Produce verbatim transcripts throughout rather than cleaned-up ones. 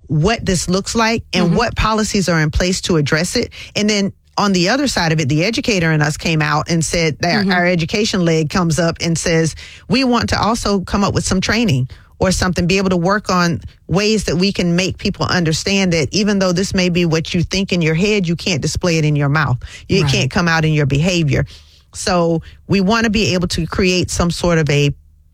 what this looks like and mm-hmm. what policies are in place to address it. And then on the other side of it, the educator in us came out and said that mm-hmm. our education leg comes up and says, we want to also come up with some training or something, be able to work on ways that we can make people understand that even though this may be what you think in your head, you can't display it in your mouth. It right. can't come out in your behavior. So we want to be able to create some sort of a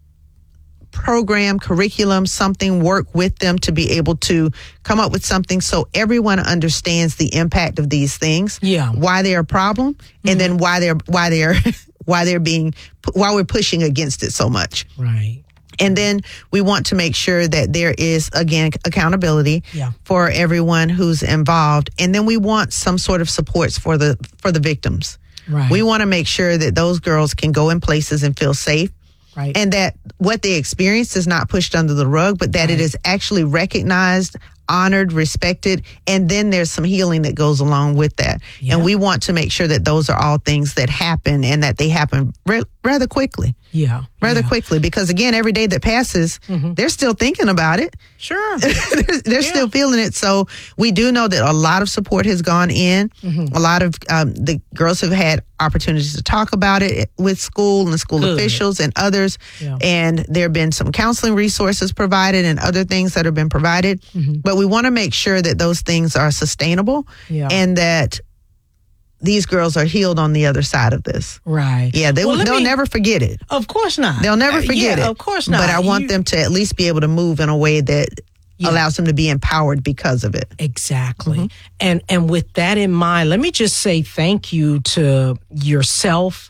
program, curriculum, something, work with them to be able to come up with something so everyone understands the impact of these things, yeah, why they're a problem, mm-hmm. and then why they're why they're why they're being why we're pushing against it so much. Right. And then we want to make sure that there is, again, accountability yeah. for everyone who's involved. And then we want some sort of supports for the for the victims. Right. We want to make sure that those girls can go in places and feel safe. Right. And that what they experienced is not pushed under the rug, but that right. it is actually recognized, honored, respected, and then there's some healing that goes along with that. Yeah. And we want to make sure that those are all things that happen and that they happen re- rather quickly. Yeah. Rather yeah. quickly, because again, every day that passes, mm-hmm. they're still thinking about it. Sure. they're they're yeah. still feeling it. So we do know that a lot of support has gone in. Mm-hmm. A lot of um, the girls have had opportunities to talk about it with school and school Good. officials and others. Yeah. And there have been some counseling resources provided and other things that have been provided. Mm-hmm. But we want to make sure that those things are sustainable yeah. and that these girls are healed on the other side of this. Right. Yeah, they, well, they'll me, never forget it. Of course not. They'll never forget uh, yeah, it. Of course not. But I want you, them to at least be able to move in a way that yeah. allows them to be empowered because of it. Exactly. Mm-hmm. And and with that in mind, let me just say thank you to yourself,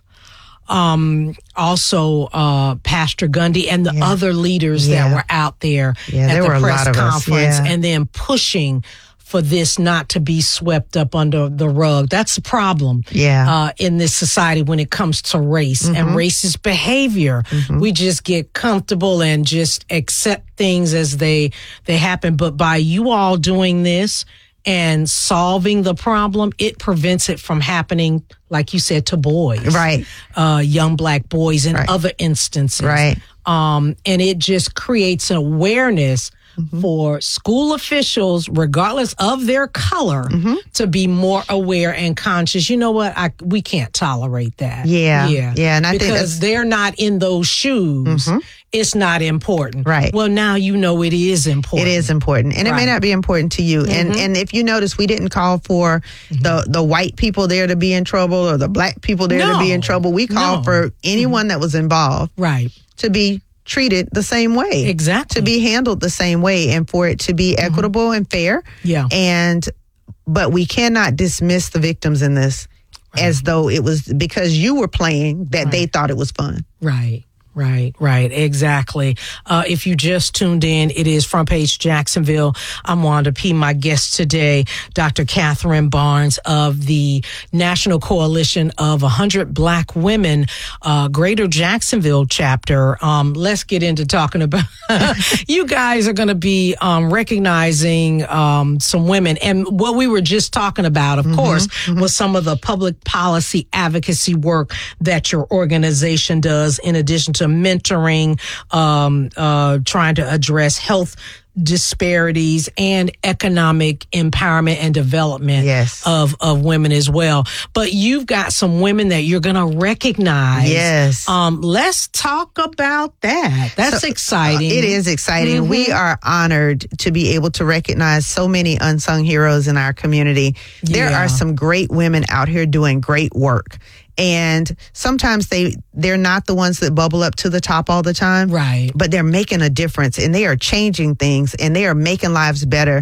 um, also uh, Pastor Gundy and the yeah. other leaders yeah. that were out there yeah, at there the were press a lot of conference us. Yeah. and then pushing for this not to be swept up under the rug. That's the problem yeah. uh, in this society when it comes to race mm-hmm. and racist behavior. Mm-hmm. We just get comfortable and just accept things as they they happen. But by you all doing this and solving the problem, it prevents it from happening, like you said, to boys. Right. Uh, young black boys in right. other instances. Right. Um, and it just creates an awareness Mm-hmm. for school officials, regardless of their color, mm-hmm. to be more aware and conscious. You know what? I, we can't tolerate that. Yeah. Yeah. Yeah. And I because think that's, they're not in those shoes. Mm-hmm. It's not important. Right. Well, now you know it is important. It is important. And right. it may not be important to you. Mm-hmm. And and if you notice, we didn't call for mm-hmm. the, the white people there to be in trouble or the black people there no. to be in trouble. We called no. for anyone mm-hmm. that was involved right. to be treated the same way. Exactly. To be handled the same way and for it to be equitable mm-hmm. and fair. Yeah. And, but we cannot dismiss the victims in this right. as though it was because you were playing that right. they thought it was fun. Right. Right, right, exactly. Uh, if you just tuned in, it is Front Page Jacksonville. I'm Wanda P. My guest today, Doctor Catherine Barnes of the National Coalition of one hundred Black Women, uh, Greater Jacksonville chapter. Um, let's get into talking about, you guys are going to be um, recognizing um, some women. And what we were just talking about, of mm-hmm, course, mm-hmm. was some of the public policy advocacy work that your organization does in addition to mentoring, um, uh, trying to address health disparities and economic empowerment and development yes. of, of women as well. But you've got some women that you're going to recognize. Yes. Um, let's talk about that. That's so, exciting. Uh, it is exciting. Mm-hmm. We are honored to be able to recognize so many unsung heroes in our community. There yeah. are some great women out here doing great work. And sometimes they, they're not the ones that bubble up to the top all the time. Right. But they're making a difference and they are changing things and they are making lives better.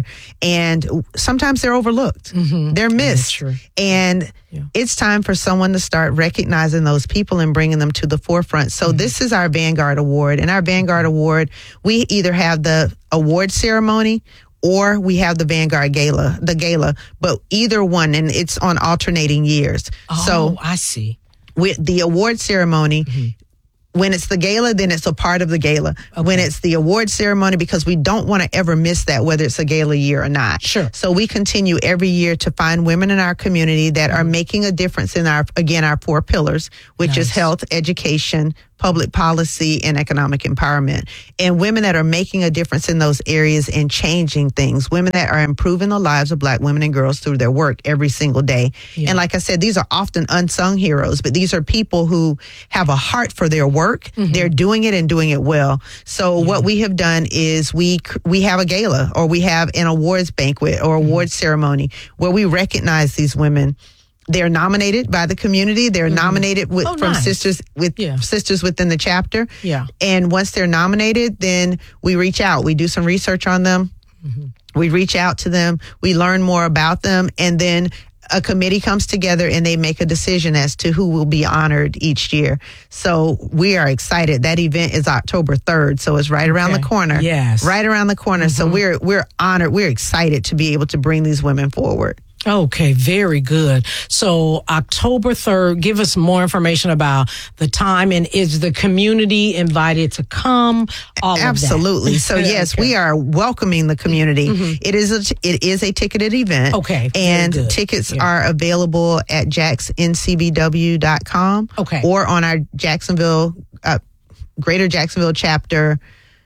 And sometimes they're overlooked. Mm-hmm. They're missed. Yeah, and yeah. it's time for someone to start recognizing those people and bringing them to the forefront. So mm-hmm. this is our Vanguard Award. And our Vanguard Award, we either have the award ceremony or we have the Vanguard Gala, the gala, but either one, and it's on alternating years. Oh, so I see. With the award ceremony, mm-hmm. when it's the gala, then it's a part of the gala. Okay. When it's the award ceremony, because we don't want to ever miss that, whether it's a gala year or not. Sure. So we continue every year to find women in our community that are making a difference in our, again, our four pillars, which nice. is health, education, public policy, and economic empowerment. And women that are making a difference in those areas and changing things, women that are improving the lives of Black women and girls through their work every single day. Yeah. And like I said, these are often unsung heroes, but these are people who have a heart for their work. Mm-hmm. They're doing it and doing it well. So yeah. what we have done is we we have a gala, or we have an awards banquet or awards mm-hmm. ceremony where we recognize these women. They're nominated by the community. They're mm-hmm. nominated with, oh, from nice. sisters with yeah. sisters within the chapter. Yeah. And once they're nominated, then we reach out. We do some research on them. Mm-hmm. We reach out to them. We learn more about them, and then a committee comes together and they make a decision as to who will be honored each year. So we are excited. That event is October third, so it's right around okay. the corner. Yes, right around the corner. Mm-hmm. So we're we're honored. We're excited to be able to bring these women forward. Okay, very good. So October third, give us more information about the time, and is the community invited to come? All Absolutely. Of that. So yes, okay. we are welcoming the community. Mm-hmm. It is a, it is a ticketed event. Okay. And tickets yeah. are available at jax n c b w dot com. Okay. Or on our Jacksonville, uh, Greater Jacksonville chapter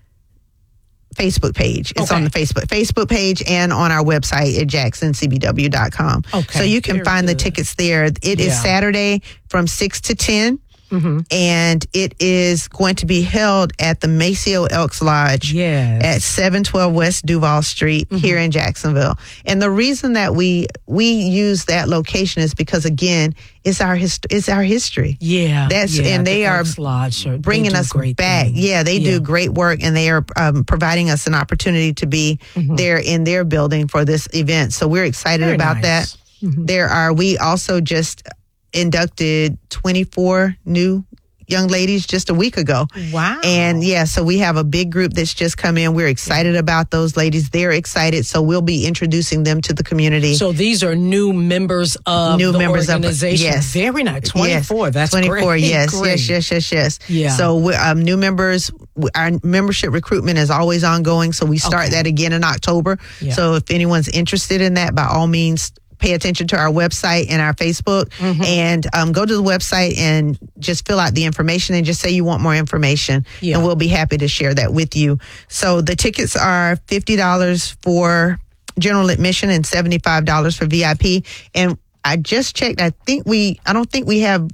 Facebook page. It's okay. on the Facebook Facebook page and on our website at jax n c b w dot com. Okay. So you can Very find good. the tickets there. It yeah. is Saturday from six to ten. Mm-hmm. And it is going to be held at the Maceo Elks Lodge yes. at seven twelve West Duval Street mm-hmm. here in Jacksonville. And the reason that we we use that location is because, again, it's our hist- it's our history. Yeah, that's yeah, and they the are Elks Lodge, sure. bringing us back. Things. Yeah, they yeah. do great work, and they are um, providing us an opportunity to be mm-hmm. there in their building for this event. So we're excited Very about nice. that. Mm-hmm. There are we also just inducted twenty-four new young ladies just a week ago. Wow. And yeah, so we have a big group that's just come in. We're excited yeah. about those ladies. They're excited. So we'll be introducing them to the community. So these are new members of new the members organization. Of, yes. Very nice. twenty-four. Yes. That's twenty-four. Great. Yes, great. yes, yes, yes, yes. Yeah. So we're, um, new members, our membership recruitment is always ongoing. So we start okay. that again in October. Yeah. So if anyone's interested in that, by all means, pay attention to our website and our Facebook mm-hmm. and um, go to the website and just fill out the information and just say you want more information yeah. and we'll be happy to share that with you. So the tickets are fifty dollars for general admission and seventy-five dollars for V I P. And I just checked. I think we, I don't think we have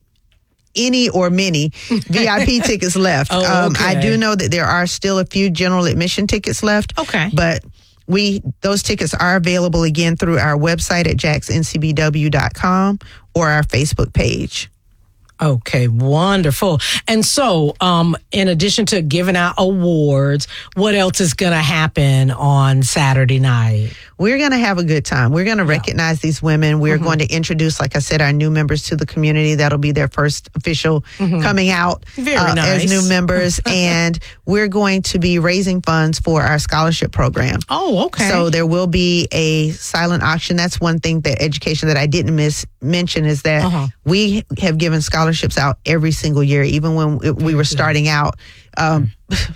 any or many V I P tickets left. Oh, um, okay. I do know that there are still a few general admission tickets left. Okay. But We those tickets are available again through our website at jax n c b w dot com or our Facebook page. Okay, wonderful. And so, um, in addition to giving out awards, what else is going to happen on Saturday night? We're going to have a good time. We're going to yeah. recognize these women. We're mm-hmm. going to introduce, like I said, our new members to the community. That'll be their first official mm-hmm. coming out uh, nice. as new members. And we're going to be raising funds for our scholarship program. Oh, okay. So there will be a silent auction. That's one thing that education that I didn't miss mention is that uh-huh. we have given scholarships out every single year, even when we were starting out. Um,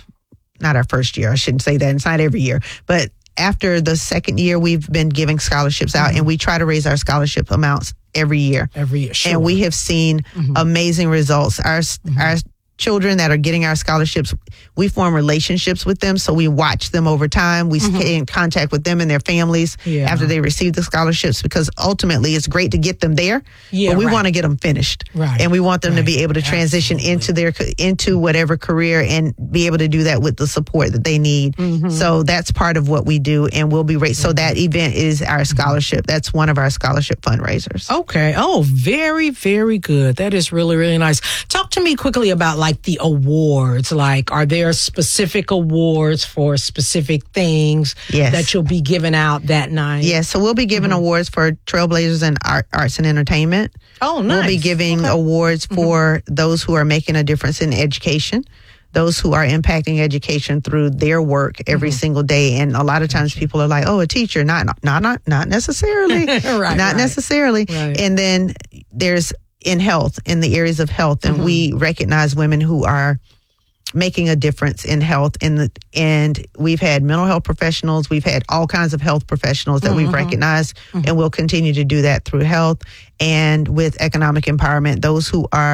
not our first year. I shouldn't say that. It's not every year, but after the second year, we've been giving scholarships out, mm-hmm. and we try to raise our scholarship amounts every year. Every year, sure. And we have seen mm-hmm. amazing results. Our mm-hmm. our children that are getting our scholarships, we form relationships with them, so we watch them over time. We mm-hmm. stay in contact with them and their families yeah. after they receive the scholarships, because ultimately it's great to get them there, yeah, but we right. want to get them finished, right. and we want them right. to be able to transition Absolutely. into their into whatever career and be able to do that with the support that they need. Mm-hmm. So that's part of what we do, and we'll be right. Mm-hmm. So that event is our scholarship. That's one of our scholarship fundraisers. Okay. Oh, very, very good. That is really, really nice. Talk to me quickly about like the awards. Like, are there specific awards for specific things yes. that you'll be giving out that night? Yes. So we'll be giving mm-hmm. awards for trailblazers in art, arts and entertainment. Oh, nice. We'll be giving okay. awards for mm-hmm. those who are making a difference in education, those who are impacting education through their work every mm-hmm. single day. And a lot of times people are like, oh, a teacher. Not, not, not, not necessarily. right, not right. necessarily. Right. And then there's in health, in the areas of health. And mm-hmm. we recognize women who are making a difference in health. In the, and we've had mental health professionals. We've had all kinds of health professionals that mm-hmm. we've recognized, mm-hmm. and we'll continue to do that through health. And with economic empowerment, those who are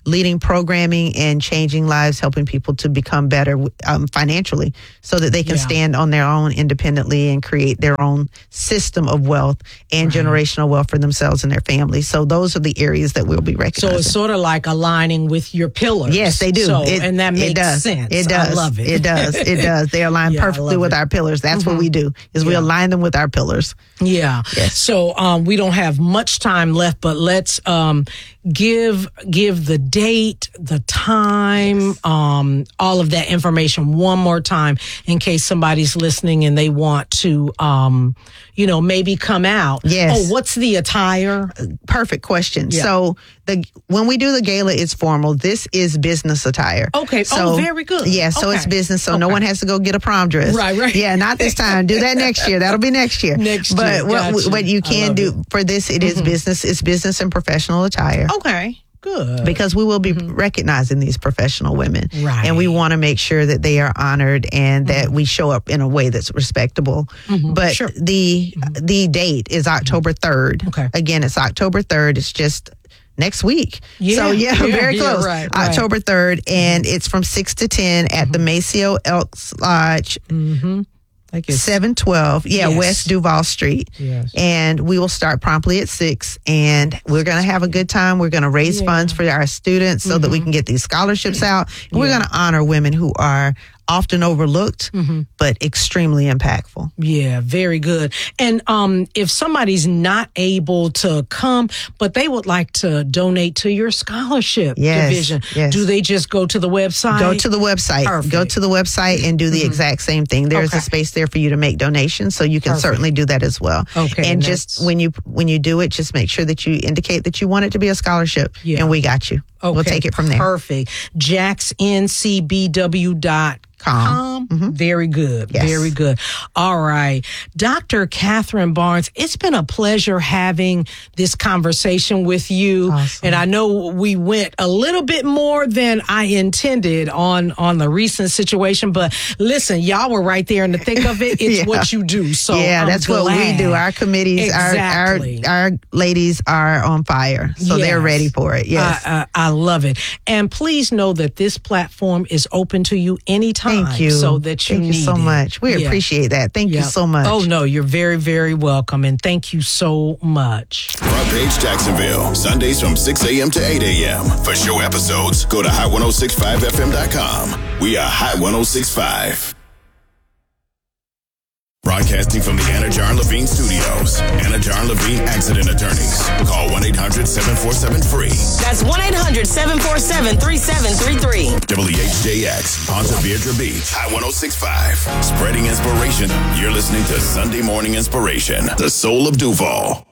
leading programming and changing lives, helping people to become better um, financially so that they can Yeah. stand on their own independently and create their own system of wealth and Right. generational wealth for themselves and their families. So those are the areas that we'll be So recognizing. it's sort of like aligning with your pillars. Yes, they do. So, It- and that makes it does. sense. It does. I love it. It does. It does. They align Yeah, I perfectly love with it. our pillars. That's what we do, is we Yeah. align them with our pillars. Yeah. Yes. So um, we don't have much time left, but let's um, give give the date, the time, um, all of that information one more time in case somebody's listening and they want to, um, you know, maybe come out. Yes. Oh, what's the attire? Perfect question. Yeah. So the when we do the gala, it's formal. This is business attire. Okay. So, Oh, very good. Yeah. So it's Okay. business. So no Okay. one has to go get a prom dress. Right, right. Yeah. Not this time. Do that next year. That'll be next year. Next but year. what Gotcha. what you I can love do it. Mm-hmm. for this, it is business. It's business and professional attire. Okay. Good. Because we will be recognizing these professional women. Right. And we want to make sure that they are honored and that we show up in a way that's respectable. But Sure. the the date is October third. Okay. Again, it's October third. It's just next week. Yeah, So yeah, yeah, very yeah, close. right, right. October third, and it's from six to ten at the Maceo Elks Lodge. Like it's seven twelve, yeah, Yes. West Duval Street. Yes. And we will start promptly at six, and we're going to have a good time. We're going to raise Yeah. funds for our students so that we can get these scholarships out. And we're Yeah. going to honor women who are often overlooked, but extremely impactful. Yeah, very good. And um, if somebody's not able to come, but they would like to donate to your scholarship Yes, division, yes. do they just go to the website? Go to the website. Perfect. Go to the website and do the exact same thing. There's Okay. a space there for you to make donations, so you can Perfect. certainly do that as well. Okay, And and just that's- when you when you do it, just make sure that you indicate that you want it to be a scholarship, Yeah. and we got you. Okay, We'll take it from there. Perfect. Jax N C B W dot com. Very good. Yes. Very good. All right. Doctor Catherine Barnes, it's been a pleasure having this conversation with you. Awesome. And I know we went a little bit more than I intended on, on the recent situation, but listen, y'all were right there in the thick of it. It's Yeah. what you do. So yeah, I'm that's what we glad. do. Our committees, Exactly. our, our our ladies are on fire, so they're Yes. ready for it. Yes. I, I, I love it. And please know that this platform is open to you anytime. Thank you. So that you Thank you need so it. much. We Yeah. appreciate that. Thank you Yeah. so much. Oh, no, you're very, very welcome. And thank you so much. Front Page Jacksonville, Sundays from six a.m. to eight a.m. For show episodes, go to hot ten sixty-five f m dot com. We are Hot ten sixty-five. Broadcasting from the Anna Jar Levine Studios. Anna Jar Levine Accident Attorneys. Call one eight hundred seven four seven free. That's one eight hundred seven four seven three seven three three. W H J X, Ponte Vedra Beach, Hot ten sixty-five. Spreading inspiration. You're listening to Sunday Morning Inspiration, the soul of Duval.